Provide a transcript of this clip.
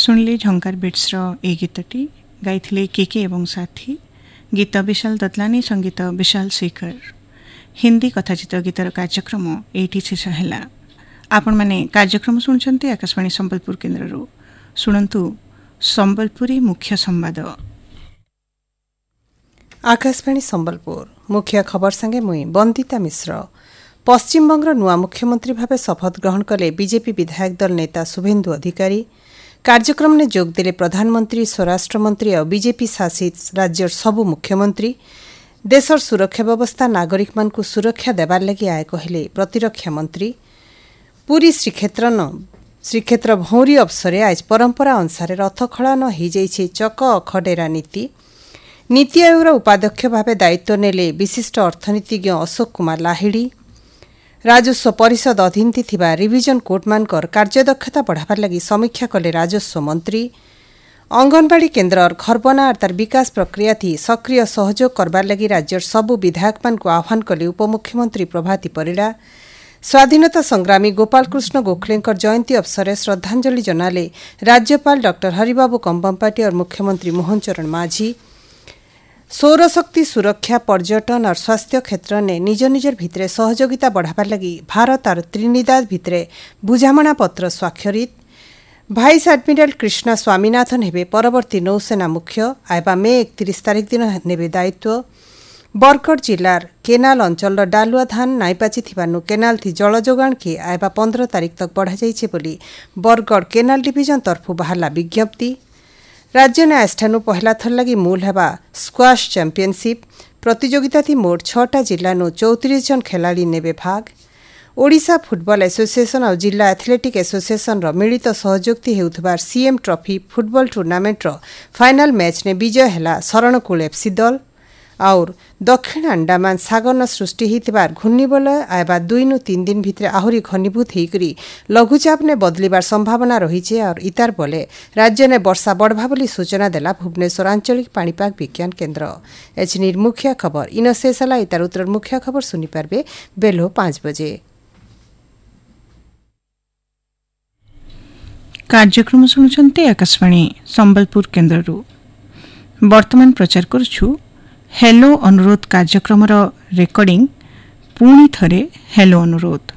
सुनली झंकार बिट्सर ए गीतटी गाइथिले केके एवं साथी। गीत विशाल दतलानी, संगीत विशाल शेखर। हिंदी कथाचित्र गीतर कार्यक्रम एठी शेष हैला। आपण माने कार्यक्रम सुनछन्ते आकाशवाणी संबलपुर केन्द्ररू। सुनन्तु संबलपुरी मुख्य संवाद। आकाशवाणी संबलपुर मुख्य खबर संगे मुई बंदिता मिश्र। पश्चिमबंगर नुआ मुख्यमंत्री भावे शपथ ग्रहण कले बीजेपी विधायक दल नेता शुभेन्दु अधिकारी। कार्यक्रम में जोग देले प्रधानमंत्री, स्वराष्ट्र मंत्री और बीजेपी शासित राज्यर सबु मुख्यमंत्री। देशर सुरक्षा व्यवस्था नागरिक मान को सुरक्षा देवार लगी आए कहले प्रतिरक्षा मंत्री। पुरी श्रीक्षेत्र भौरी अवसरे आज परंपरा अनुसार रथखड़ान हो जाइछे चक अखडेरा नीति। नीति आयोग उपाध्यक्ष भावे दायित्व नेले विशिष्ट अर्थनीतिज्ञ अशोक कुमार लाहिड़ी। राजस्व परिषद अधीन थिबा रिविजन कोर्टमानकर कार्यदक्षता बढ़ावार लगी समीक्षा कले राजस्व मंत्री। अंगनवाड़ी केन्द्र घर बना तार विकास प्रक्रिया थी सक्रिय सहयोग करबार लगी राज्यर सबु विधायक मान को आह्वान कले उपमुख्यमंत्री प्रभाती परिड़ा। स्वाधीनता संग्रामी गोपालकृष्ण गोखलेंकर जयंती अवसर श्रद्धांजलि जनाले राज्यपाल डॉ हरिबाबू कंबमपाटी और मुख्यमंत्री मोहन चरण माझी। सौरशक्ति सुरक्षा, पर्यटन और स्वास्थ्य क्षेत्र ने निज निजर भितरे सहयोगिता बढ़ावार लगी भारत और त्रिनिदाद भितरे बुझामणा पत्र स्वाक्षरित। भाइस एडमिरल कृष्णा स्वामीनाथन हेबे परवर्ती नौसेना मुख्य। आइबा मे 31 तारिख दिन नेबे दायित्व। बरगढ़ जिलार केनाल अंचल डालुआ धान नाइपाची थिबानु केनाल थी जल जोगाण के आइबा 15 तारिख तक बढ़ा जाइछे बोली बरगढ़ केनाल डिविजन तरफु बाहरला विज्ञप्ति। राज्य ने आस्थानु पहला थर लगी मूल हेबा स्क्वाश चैंपियनशिप प्रतियोगिता थी मोट 6टा जिल्लानु 34 जन खेलाड़ी नेबे भाग। ओडिशा फुटबॉल एसोसिएशन और जिला एथलेटिक एसोसिएशन रो मिलित सहयोग थी हेउथबार सीएम ट्रॉफी फुटबॉल टूर्नामेंट रो फाइनल मैच ने विजय हेला शरणकूल एफसी दल। और दक्षिण अंडमान सागर सृष्टि होइतिबार घूर्णिबलय आइबा 2-3 दिन भितरे आहुरी घनीभूत होइकरी लघुचाप ने बदलिबार संभावना रही और इतार बोले राज्य ने वर्षा बढ़वा बोली सूचना देला भुवनेश्वर आंचलिक पाणीपाग विज्ञान केन्द्र। एचनिर मुख्य खबर इन शेष है। इतार उत्तर मुख्य खबर सुनी पारबे बेलो 5 बजे। कार्यक्रम सुनुछन्ते आकाशवाणी संबलपुर केन्द्ररू। वर्तमान प्रचार करुछु हेलो अनुरोध कार्यक्रम रेकर्डिंग। पुणी थरे हेलो अनुरोध।